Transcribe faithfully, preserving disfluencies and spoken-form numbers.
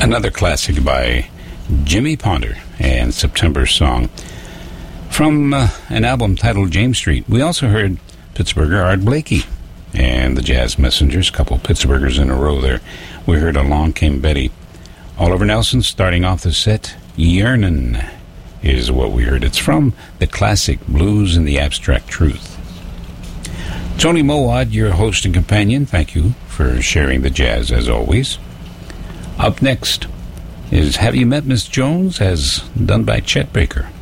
Another classic by Jimmy Ponder and September Song from uh, an album titled James Street. We also heard Pittsburgher Art Blakey and the Jazz Messengers, a couple Pittsburghers in a row there. We heard Along Came Betty. Oliver Nelson starting off the set, Yearnin' is what we heard. It's from the classic Blues and the Abstract Truth. Tony Mowat, your host and companion, thank you for sharing the jazz as always. Up next is Have You Met Miss Jones, as done by Chet Baker.